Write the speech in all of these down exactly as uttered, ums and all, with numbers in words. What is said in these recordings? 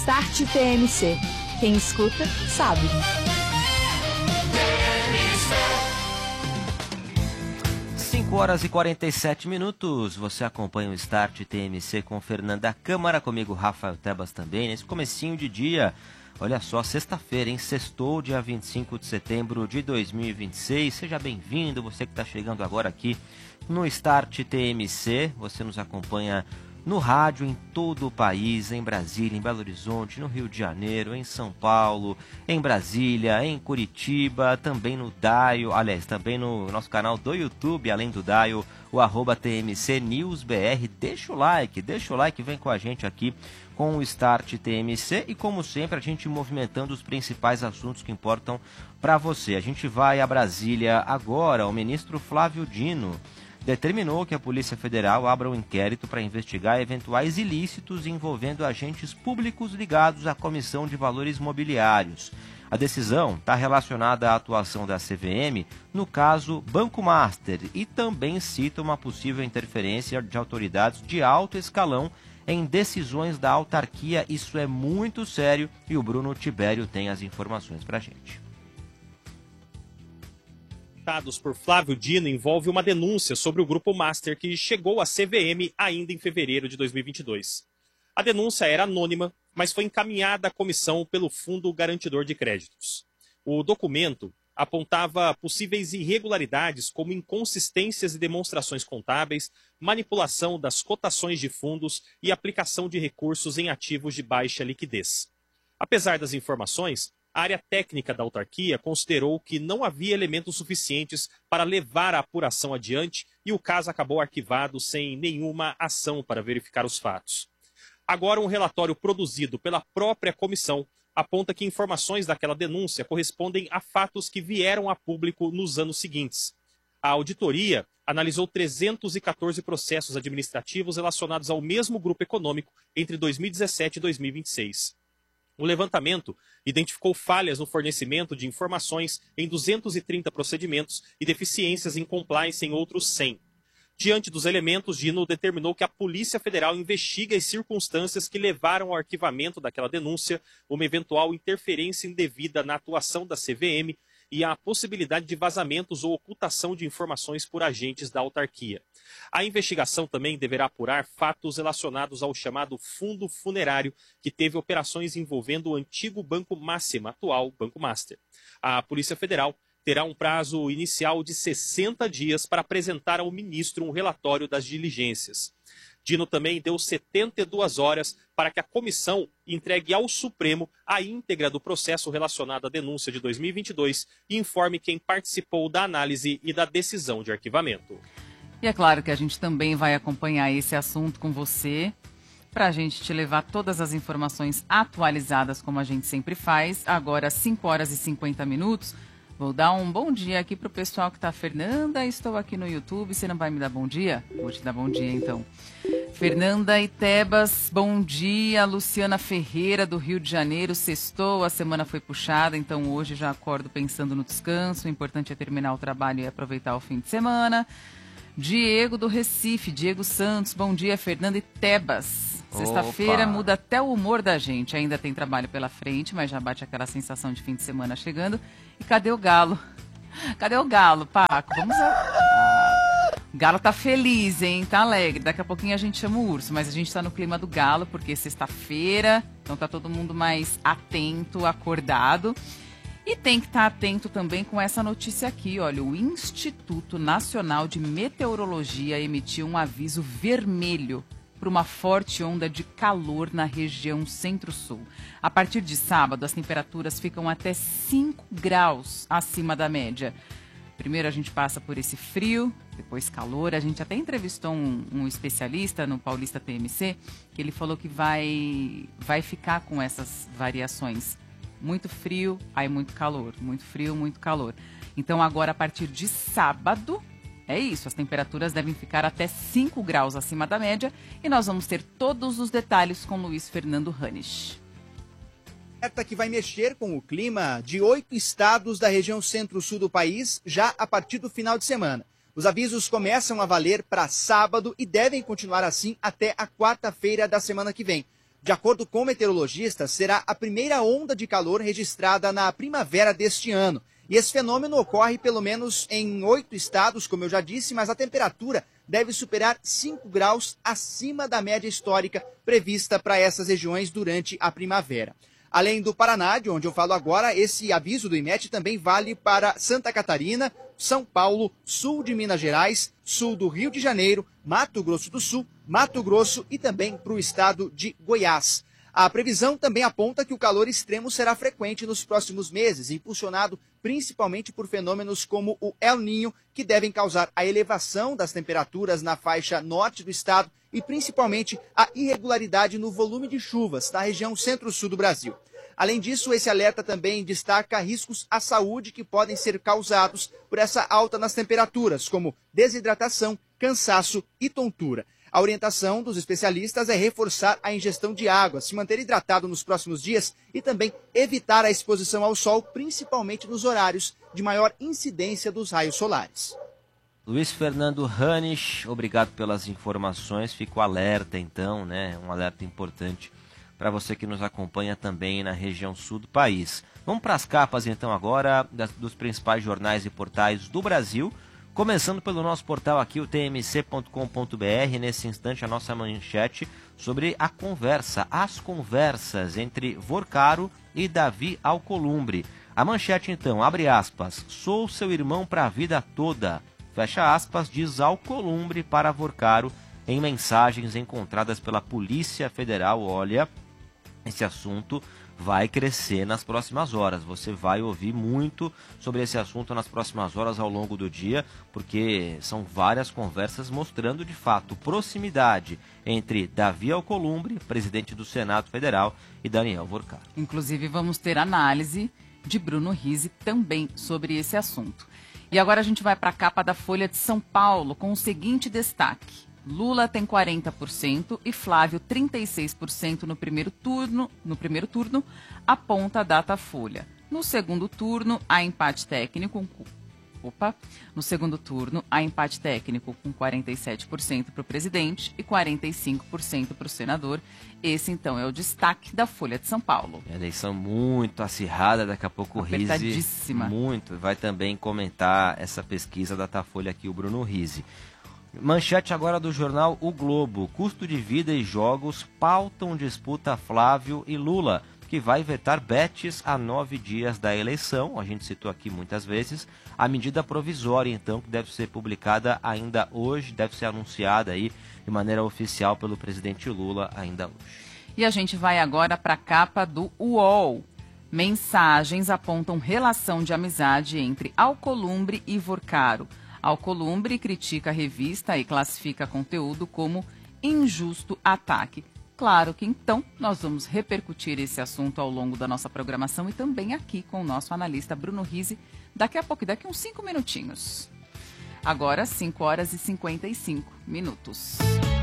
Start T M C. Quem escuta, sabe. cinco horas e quarenta e sete minutos, você acompanha o Start T M C com Fernanda Câmara, comigo Rafael Tebas também, nesse comecinho de dia. Olha só, sexta-feira, hein? Sextou, dia vinte e cinco de setembro de dois mil e vinte e seis. Seja bem-vindo, você que está chegando agora aqui no Start T M C. Você nos acompanha no rádio em todo o país, em Brasília, em Belo Horizonte, no Rio de Janeiro, em São Paulo, em Brasília, em Curitiba, também no Daio, aliás, também no nosso canal do YouTube, além do Daio, o arroba T M C News B R. Deixa o like, deixa o like, vem com a gente aqui com o Start T M C e, como sempre, a gente movimentando os principais assuntos que importam para você. A gente vai a Brasília agora. O ministro Flávio Dino determinou que a Polícia Federal abra um inquérito para investigar eventuais ilícitos envolvendo agentes públicos ligados à Comissão de Valores Mobiliários. A decisão está relacionada à atuação da C V M no caso Banco Master e também cita uma possível interferência de autoridades de alto escalão em decisões da autarquia. Isso é muito sério e o Bruno Tibério tem as informações para a gente. Por Flávio Dino envolve uma denúncia sobre o Grupo Master que chegou à C V M ainda em fevereiro de dois mil e vinte e dois. A denúncia era anônima, mas foi encaminhada à comissão pelo Fundo Garantidor de Créditos. O documento apontava possíveis irregularidades como inconsistências e demonstrações contábeis, manipulação das cotações de fundos e aplicação de recursos em ativos de baixa liquidez. Apesar das informações, a área técnica da autarquia considerou que não havia elementos suficientes para levar a apuração adiante e o caso acabou arquivado sem nenhuma ação para verificar os fatos. Agora, um relatório produzido pela própria comissão aponta que informações daquela denúncia correspondem a fatos que vieram a público nos anos seguintes. A auditoria analisou trezentos e quatorze processos administrativos relacionados ao mesmo grupo econômico entre dois mil e dezessete e dois mil e vinte e seis. O levantamento identificou falhas no fornecimento de informações em duzentos e trinta procedimentos e deficiências em compliance em outros cem. Diante dos elementos, Dino determinou que a Polícia Federal investigue as circunstâncias que levaram ao arquivamento daquela denúncia, uma eventual interferência indevida na atuação da C V M e a possibilidade de vazamentos ou ocultação de informações por agentes da autarquia. A investigação também deverá apurar fatos relacionados ao chamado Fundo Funerário, que teve operações envolvendo o antigo Banco Máxima, atual Banco Master. A Polícia Federal terá um prazo inicial de sessenta dias para apresentar ao ministro um relatório das diligências. Dino também deu setenta e duas horas para que a comissão entregue ao Supremo a íntegra do processo relacionado à denúncia de dois mil e vinte e dois e informe quem participou da análise e da decisão de arquivamento. E é claro que a gente também vai acompanhar esse assunto com você, para a gente te levar todas as informações atualizadas, como a gente sempre faz. Agora, cinco horas e cinquenta minutos. Vou dar um bom dia aqui para o pessoal que está. Fernanda, estou aqui no YouTube. Você não vai me dar bom dia? Vou te dar bom dia, então. Fernanda e Tebas, bom dia. Luciana Ferreira, do Rio de Janeiro, sextou, a semana foi puxada, então hoje já acordo pensando no descanso. O importante é terminar o trabalho e aproveitar o fim de semana. Diego, do Recife, Diego Santos, bom dia. Fernanda e Tebas. Sexta-feira muda até o humor da gente. Ainda tem trabalho pela frente, mas já bate aquela sensação de fim de semana chegando. E cadê o Galo? Cadê o Galo, Paco? Vamos a... Ah, o Galo tá feliz, hein? Tá alegre. Daqui a pouquinho a gente chama o urso, mas a gente tá no clima do Galo, porque é sexta-feira, então tá todo mundo mais atento, acordado. E tem que estar atento também com essa notícia aqui, olha, o Instituto Nacional de Meteorologia emitiu um aviso vermelho para uma forte onda de calor na região centro-sul. A partir de sábado, as temperaturas ficam até cinco graus acima da média. Primeiro a gente passa por esse frio, depois calor. A gente até entrevistou um, um especialista no Paulista T M C, que ele falou que vai, vai ficar com essas variações. Muito frio, aí muito calor. Muito frio, muito calor. Então agora, a partir de sábado, é isso, as temperaturas devem ficar até cinco graus acima da média e nós vamos ter todos os detalhes com Luiz Fernando Hanisch. Que vai mexer com o clima de oito estados da região centro-sul do país já a partir do final de semana. Os avisos começam a valer para sábado e devem continuar assim até a quarta-feira da semana que vem. De acordo com meteorologistas, será a primeira onda de calor registrada na primavera deste ano. E esse fenômeno ocorre pelo menos em oito estados, como eu já disse, mas a temperatura deve superar cinco graus acima da média histórica prevista para essas regiões durante a primavera. Além do Paraná, de onde eu falo agora, esse aviso do IMET também vale para Santa Catarina, São Paulo, sul de Minas Gerais, sul do Rio de Janeiro, Mato Grosso do Sul, Mato Grosso e também para o estado de Goiás. A previsão também aponta que o calor extremo será frequente nos próximos meses, impulsionado principalmente por fenômenos como o El Niño, que devem causar a elevação das temperaturas na faixa norte do estado e principalmente a irregularidade no volume de chuvas na região centro-sul do Brasil. Além disso, esse alerta também destaca riscos à saúde que podem ser causados por essa alta nas temperaturas, como desidratação, cansaço e tontura. A orientação dos especialistas é reforçar a ingestão de água, se manter hidratado nos próximos dias e também evitar a exposição ao sol, principalmente nos horários de maior incidência dos raios solares. Luiz Fernando Hanisch, obrigado pelas informações. Fico alerta então, né? Um alerta importante para você que nos acompanha também na região sul do país. Vamos para as capas então agora das, dos principais jornais e portais do Brasil. Começando pelo nosso portal aqui, o T M C ponto com ponto B R, nesse instante a nossa manchete sobre a conversa, as conversas entre Vorcaro e Davi Alcolumbre. A manchete então, abre aspas, sou seu irmão para a vida toda, fecha aspas, diz Alcolumbre para Vorcaro em mensagens encontradas pela Polícia Federal. Olha, esse assunto vai crescer nas próximas horas. Você vai ouvir muito sobre esse assunto nas próximas horas ao longo do dia, porque são várias conversas mostrando de fato proximidade entre Davi Alcolumbre, presidente do Senado Federal, e Daniel Vorcaro. Inclusive vamos ter análise de Bruno Rizzi também sobre esse assunto. E agora a gente vai para a capa da Folha de São Paulo com o seguinte destaque. Lula tem quarenta por cento e Flávio trinta e seis por cento no primeiro turno, no primeiro turno, aponta a Datafolha. No segundo turno, há empate técnico, opa, no segundo turno, há empate técnico com quarenta e sete por cento para o presidente e quarenta e cinco por cento para o senador. Esse, então, é o destaque da Folha de São Paulo. Eleição muito acirrada, daqui a pouco o Rizzi muito vai também comentar essa pesquisa da Datafolha aqui, o Bruno Rizzi. Manchete agora do jornal O Globo. Custo de vida e jogos pautam disputa Flávio e Lula, que vai vetar bets a nove dias da eleição. A gente citou aqui muitas vezes. A medida provisória, então, que deve ser publicada ainda hoje, deve ser anunciada aí de maneira oficial pelo presidente Lula ainda hoje. E a gente vai agora para a capa do U O L. Mensagens apontam relação de amizade entre Alcolumbre e Vorcaro. Alcolumbre critica a revista e classifica conteúdo como injusto ataque. Claro que então nós vamos repercutir esse assunto ao longo da nossa programação e também aqui com o nosso analista Bruno Rizzi daqui a pouco, daqui uns cinco minutinhos. Agora, cinco horas e cinquenta e cinco minutos.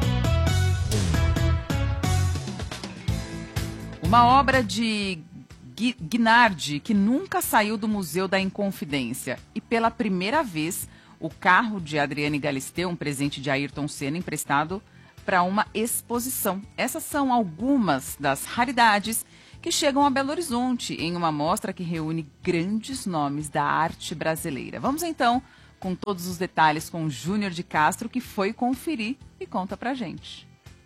Uma obra de Guinardi que nunca saiu do Museu da Inconfidência e pela primeira vez o carro de Adriane Galisteu, um presente de Ayrton Senna emprestado para uma exposição. Essas são algumas das raridades que chegam a Belo Horizonte em uma mostra que reúne grandes nomes da arte brasileira. Vamos então com todos os detalhes com o Júnior de Castro, que foi conferir e conta pra gente.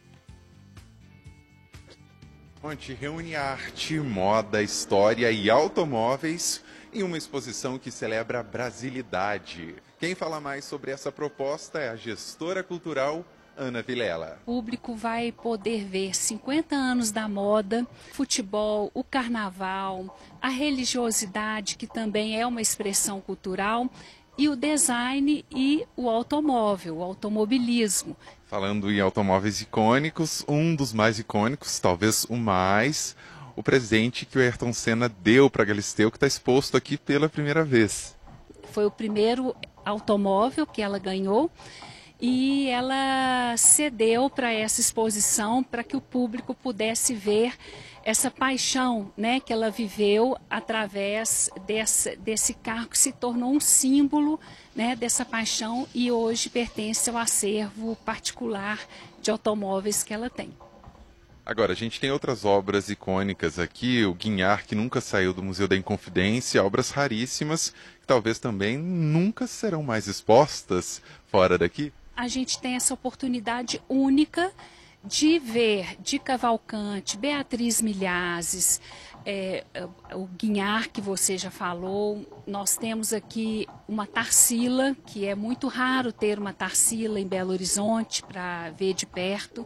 Onde reúne arte, moda, história e automóveis em uma exposição que celebra a brasilidade. Quem fala mais sobre essa proposta é a gestora cultural Ana Vilela. O público vai poder ver cinquenta anos da moda, futebol, o carnaval, a religiosidade, que também é uma expressão cultural, e o design e o automóvel, o automobilismo. Falando em automóveis icônicos, um dos mais icônicos, talvez o mais, o presente que o Ayrton Senna deu para a Galisteu, que está exposto aqui pela primeira vez. Foi o primeiro automóvel que ela ganhou e ela cedeu para essa exposição para que o público pudesse ver essa paixão, né, que ela viveu através desse, desse carro que se tornou um símbolo, né, dessa paixão e hoje pertence ao acervo particular de automóveis que ela tem. Agora, a gente tem outras obras icônicas aqui, o Guinhar, que nunca saiu do Museu da Inconfidência, obras raríssimas, que talvez também nunca serão mais expostas fora daqui. A gente tem essa oportunidade única de ver de Cavalcante, Beatriz Milhazes, é, o Guinhar, que você já falou. Nós temos aqui uma Tarsila, que é muito raro ter uma Tarsila em Belo Horizonte para ver de perto.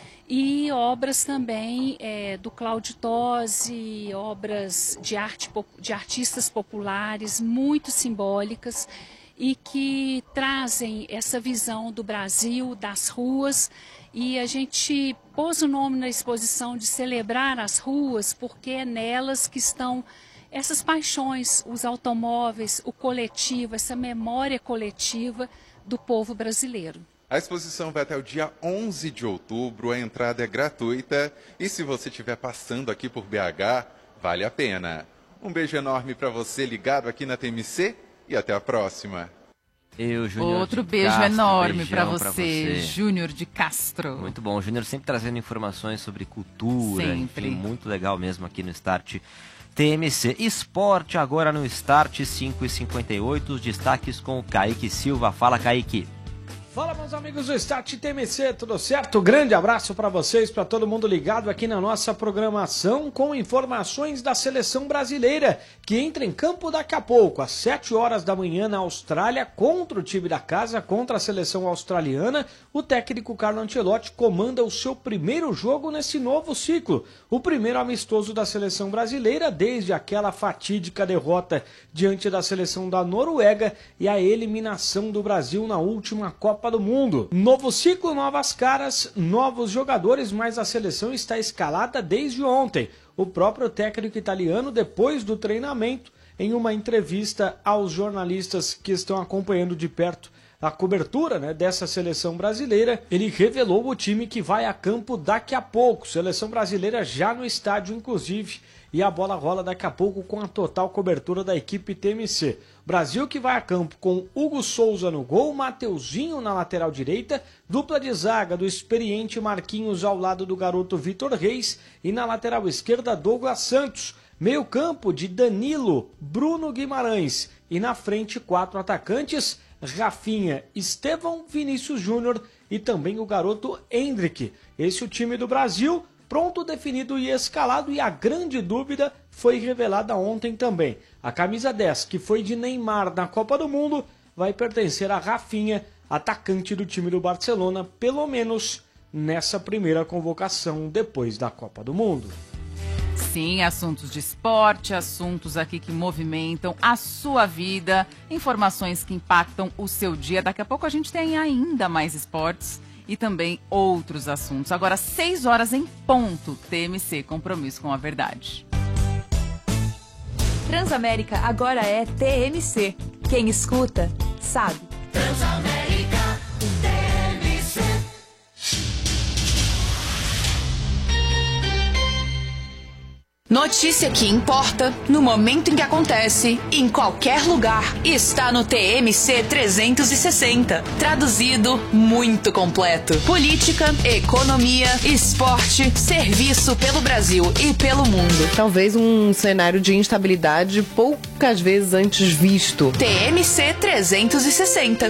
E obras também é, do Cláudio Tosi, obras de, arte, de artistas populares muito simbólicas e que trazem essa visão do Brasil, das ruas. E a gente pôs o nome na exposição de celebrar as ruas, porque é nelas que estão essas paixões, os automóveis, o coletivo, essa memória coletiva do povo brasileiro. A exposição vai até o dia onze de outubro, a entrada é gratuita e se você estiver passando aqui por B H, vale a pena. Um beijo enorme para você ligado aqui na T M C e até a próxima. Eu, Júnior Outro de beijo Castro, enorme para beijão você, pra você. Júnior de Castro. Muito bom, o Júnior sempre trazendo informações sobre cultura, Sempre. enfim, muito legal mesmo aqui no Start T M C. Esporte agora no Start cinco e cinquenta e oito, os destaques com o Kaique Silva. Fala, Kaique. Fala, meus amigos do Start T M C, tudo certo? Grande abraço para vocês, para todo mundo ligado aqui na nossa programação com informações da seleção brasileira, que entra em campo daqui a pouco, às sete horas da manhã na Austrália, contra o time da casa, contra a seleção australiana. O técnico Carlo Ancelotti comanda o seu primeiro jogo nesse novo ciclo, o primeiro amistoso da seleção brasileira desde aquela fatídica derrota diante da seleção da Noruega e a eliminação do Brasil na última Copa do Mundo. Novo ciclo, novas caras, novos jogadores, mas a seleção está escalada desde ontem. O próprio técnico italiano, depois do treinamento, em uma entrevista aos jornalistas que estão acompanhando de perto a cobertura, né, dessa seleção brasileira, ele revelou o time que vai a campo daqui a pouco. Seleção brasileira já no estádio, inclusive, e a bola rola daqui a pouco com a total cobertura da equipe T M C. Brasil que vai a campo com Hugo Souza no gol, Mateuzinho na lateral direita, dupla de zaga do experiente Marquinhos ao lado do garoto Vitor Reis e na lateral esquerda Douglas Santos. Meio campo de Danilo, Bruno Guimarães e na frente quatro atacantes, Rafinha, Estevão, Vinícius Júnior e também o garoto Hendrick. Esse é o time do Brasil, pronto, definido e escalado, e a grande dúvida foi revelada ontem também. A camisa dez, que foi de Neymar na Copa do Mundo, vai pertencer a Rafinha, atacante do time do Barcelona, pelo menos nessa primeira convocação depois da Copa do Mundo. Sim, assuntos de esporte, assuntos aqui que movimentam a sua vida, informações que impactam o seu dia. Daqui a pouco a gente tem ainda mais esportes e também outros assuntos. Agora, seis horas em ponto, T M C, compromisso com a verdade. Transamérica agora é T M C. Quem escuta, sabe. Transamérica, T M C. Notícia que importa, no momento em que acontece, em qualquer lugar, está no T M C trezentos e sessenta. Traduzido, muito completo. Política, economia, esporte, serviço pelo Brasil e pelo mundo. Talvez um cenário de instabilidade poucas vezes antes visto. T M C trezentos e sessenta.